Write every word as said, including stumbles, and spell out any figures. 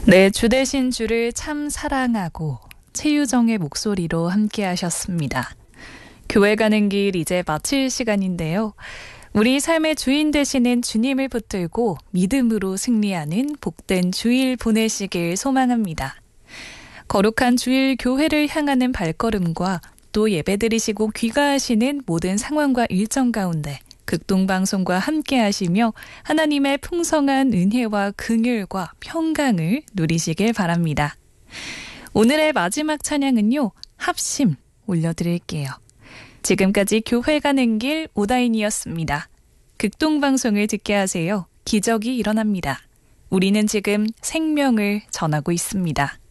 네, 주 대신 주를 참 사랑하고 최유정의 목소리로 함께 하셨습니다. 교회 가는 길 이제 마칠 시간인데요. 우리 삶의 주인 되시는 주님을 붙들고 믿음으로 승리하는 복된 주일 보내시길 소망합니다. 거룩한 주일 교회를 향하는 발걸음과 또 예배드리시고 귀가하시는 모든 상황과 일정 가운데 극동방송과 함께 하시며 하나님의 풍성한 은혜와 긍휼과 평강을 누리시길 바랍니다. 오늘의 마지막 찬양은요, 합심 올려드릴게요. 지금까지 교회 가는 길 오다인이었습니다. 극동방송을 듣게 하세요. 기적이 일어납니다. 우리는 지금 생명을 전하고 있습니다.